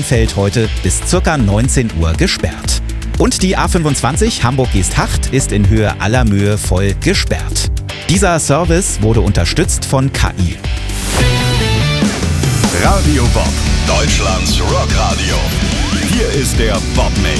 Rheinfeld heute bis ca. 19 Uhr gesperrt. Und die A25 Hamburg-Geesthacht ist in Höhe Allermöhe voll gesperrt. Dieser Service wurde unterstützt von KI. Radio Bob, Deutschlands Rockradio. Hier ist der Bob Mix.